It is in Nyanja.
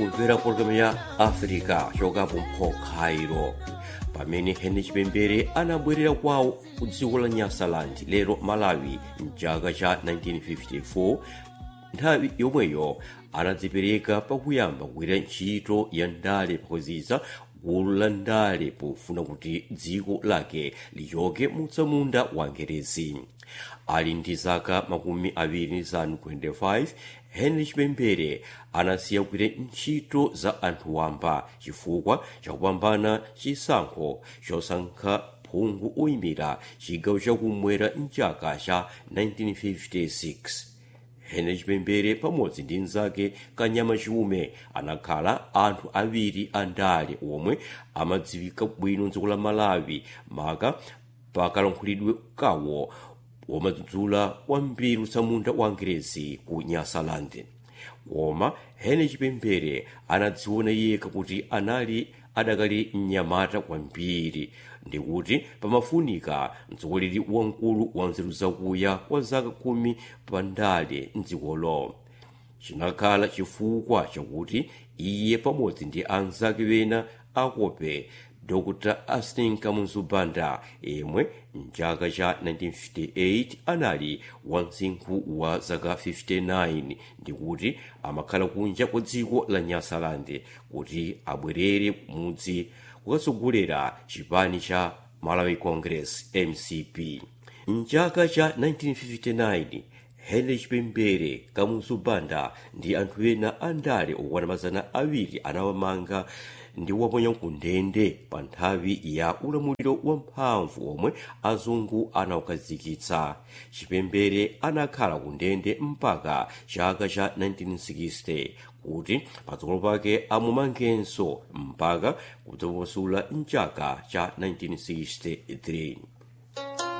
mukumvera pologalamu ya africa chokapo mpho cairo pamene henry chipembere anabwerera kwawo ku dziko la nyasaland lero malawi mchaka cha 1954. nthawi yomweyo anadzipereka pakuyamba kugwira ntchito ya ndale pakuziza gulu la ndale pofuna kuti dziko lake lichoke mutsamunda wa ngerezi. Ali ndi zaka 25 henry chipembere anasiya kugwira ntchito za anthu wamba chifukwa chakupambana chisankho chosankha phungu oyimira chigawo chakumwera mchaka cha 1956. henry chipembere pamodzi ndi mnzake kanyama chiume anakhala anthu awiri andale omwe amadziwika bwino m'dziko la malawi maka pakalankhulidwe kawo womadzudzula kwambiri utsamunda wa ngerezi ku nyasaland. koma henry chipembere anadziona yekha kuti adakali mnyamata kwambiri ndikuti pamafunika mtsogoleri wamkulu wa nzeru zakuya kwa zaka 10 pa ndale mdzikolo. chinakhala chifukwa chakuti iye pamodzi ndi anzake wena akope dr austin kamuzu banda yemwe mchaka cha 1958 anali wamsinkhu wa zaka 59 ndikuti amakhala kunja kwa dziko la nyasaland kuti abwerere mudzi kukatsogolera chipani cha malawi congress mcp. mchaka cha 1959 henry chipembere kamuzu banda ndi anthu ena andale okwana 200 anawamanga ndi waponya ku ndende pa nthawi ya ulamuliro wamphamvu omwe azungu anawukhazikitsa. chipembere anakhala ku ndende mpaka chaka cha 1960 kuti patsogolo pake amumangenso mpaka kudzapasula mchaka cha 1963.